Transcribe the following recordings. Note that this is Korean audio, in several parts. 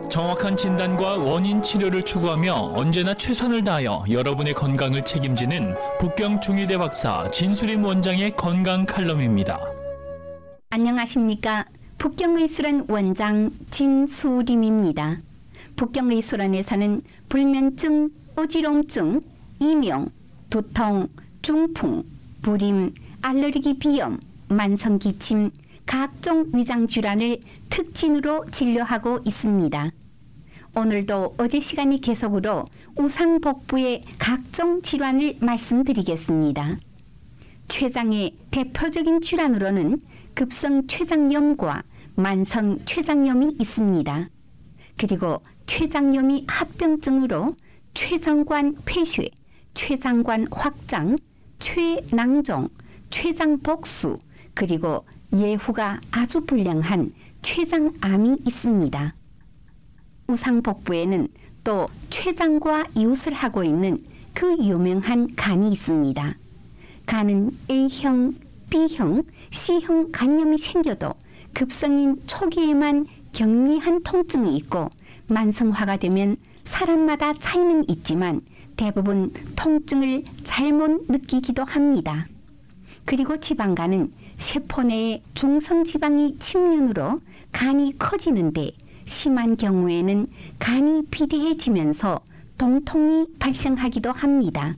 정확한 진단과 원인 치료를 추구하며 언제나 최선을 다하여 여러분의 건강을 책임지는 북경 중의대 박사 진수림 원장의 건강 칼럼입니다. 안녕하십니까. 북경의술원 원장 진수림입니다. 북경의술원에서는 불면증, 어지럼증, 이명, 두통, 중풍, 불임, 알레르기 비염, 만성기침, 각종 위장질환을 특진으로 진료하고 있습니다. 오늘도 어제 시간이 계속으로 우상복부의 각종 질환을 말씀드리겠습니다. 췌장의 대표적인 질환으로는 급성 췌장염과 만성 췌장염이 있습니다. 그리고 췌장염이 합병증으로 췌장관 폐쇄, 췌장관 확장, 췌낭종, 췌장복수, 그리고 예후가 아주 불량한 췌장암이 있습니다. 우상복부에는 또 췌장과 이웃을 하고 있는 그 유명한 간이 있습니다. 간은 A형, B형, C형 간염이 생겨도 급성인 초기에만 경미한 통증이 있고 만성화가 되면 사람마다 차이는 있지만 대부분 통증을 잘못 느끼기도 합니다. 그리고 지방간은 세포 내에 중성지방이 침륜으로 간이 커지는데 심한 경우에는 간이 비대해지면서 동통이 발생하기도 합니다.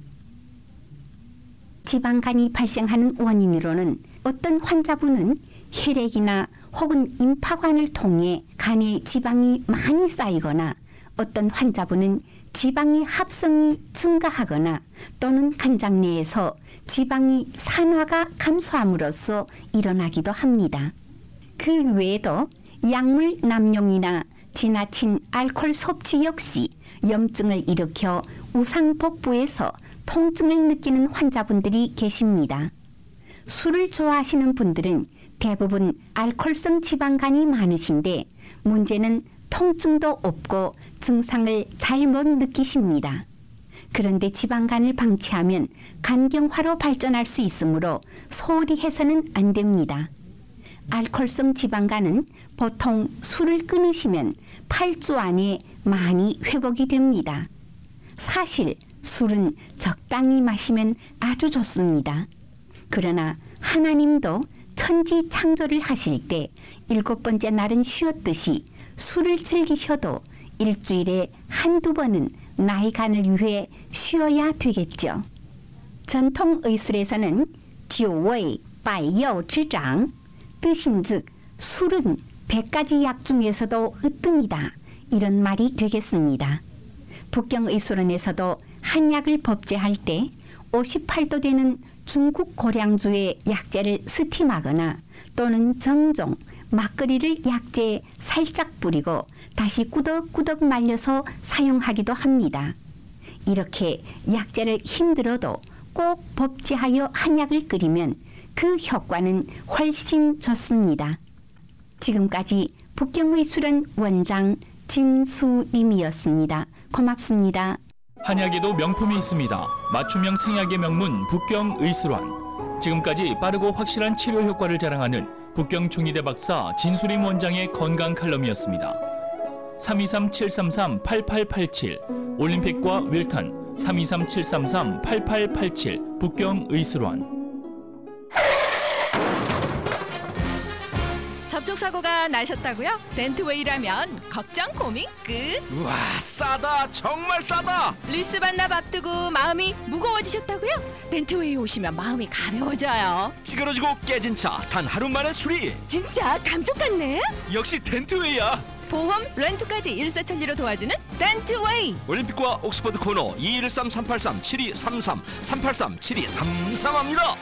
지방간이 발생하는 원인으로는 어떤 환자분은 혈액이나 혹은 임파관을 통해 간에 지방이 많이 쌓이거나 어떤 환자분은 지방의 합성이 증가하거나 또는 간장 내에서 지방이 산화가 감소함으로써 일어나기도 합니다. 그 외에도 약물 남용이나 지나친 알코올 섭취 역시 염증을 일으켜 우상복부에서 통증을 느끼는 환자분들이 계십니다. 술을 좋아하시는 분들은 대부분 알코올성 지방간이 많으신데 문제는 통증도 없고 증상을 잘못 느끼십니다. 그런데 지방간을 방치하면 간경화로 발전할 수 있으므로 소홀히 해서는 안 됩니다. 알코올성 지방간은 보통 술을 끊으시면 8주 안에 많이 회복이 됩니다. 사실 술은 적당히 마시면 아주 좋습니다. 그러나 하나님도 천지 창조를 하실 때 7번째 날은 쉬었듯이 술을 즐기셔도 일주일에 한두 번은 나의 간을 위해 쉬어야 되겠죠. 전통 의술에서는 酒味百药之长, 뜻인즉 술은 100가지 약 중에서도 으뜸이다, 이런 말이 되겠습니다. 북경의술원에서도 한약을 법제할 때 58도 되는 중국 고량주의 약재를 스팀하거나 또는 정종, 막걸리를 약재에 살짝 뿌리고 다시 꾸덕꾸덕 말려서 사용하기도 합니다. 이렇게 약재를 힘들어도 꼭 법제하여 한약을 끓이면 그 효과는 훨씬 좋습니다. 지금까지 북경의술원 원장 진수림이었습니다. 고맙습니다. 한약에도 명품이 있습니다. 맞춤형 생약의 명문 북경의술원. 지금까지 빠르고 확실한 치료 효과를 자랑하는 북경 중의대 박사 진수림 원장의 건강 칼럼이었습니다. 323-733-8887 올림픽과 윌턴 323-733-8887 북경의술원. 접촉사고가 나셨다고요? 벤트웨이라면 걱정 고민 끝. 우와, 싸다, 정말 싸다. 리스반납 앞두고 마음이 무거워지셨다고요? 벤트웨이 오시면 마음이 가벼워져요. 찌그러지고 깨진 차 단 하루 만에 수리. 진짜 감쪽 같네. 역시 덴트웨이야. 보험, 렌트까지 일사천리로 도와주는 벤트웨이. 올림픽과 옥스퍼드 코너 2113-383-7233 383-7233합니다.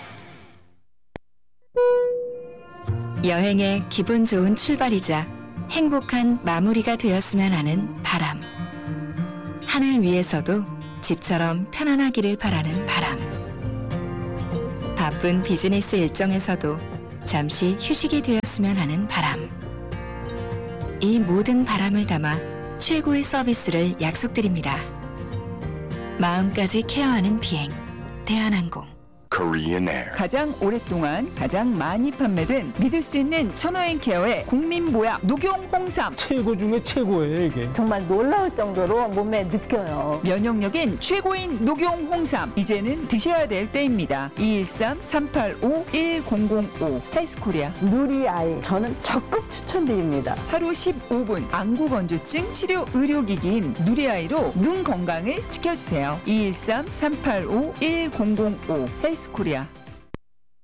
여행의 기분 좋은 출발이자 행복한 마무리가 되었으면 하는 바람. 하늘 위에서도 집처럼 편안하기를 바라는 바람. 바쁜 비즈니스 일정에서도 잠시 휴식이 되었으면 하는 바람. 이 모든 바람을 담아 최고의 서비스를 약속드립니다. 마음까지 케어하는 비행, 대한항공. Korean Air. 가장 오랫동안 가장 많이 판매된 믿을 수 있는 천호앤케어의 국민보약 녹용 홍삼. 최고 중에 최고예요, 이게. 정말 놀라울 정도로 몸에 느껴요. 면역력인 최고인 녹용 홍삼. 이제는 드셔야 될 때입니다. 213-385-1005 헬스코리아. 누리아이 저는 적극 추천드립니다. 하루 15분 안구건조증 치료 의료기기인 누리아이로 눈 건강을 지켜주세요. 213-385-1005 헬스코리아.